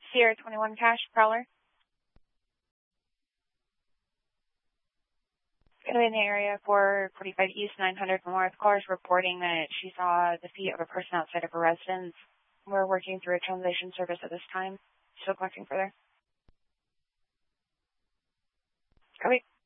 Sierra 21 Cash, Prowler. Going to be in the area for 45 East 900 North. Callers reporting that she saw the feet of a person outside of her residence. We're working through a translation service at this time. Still collecting further. Copy.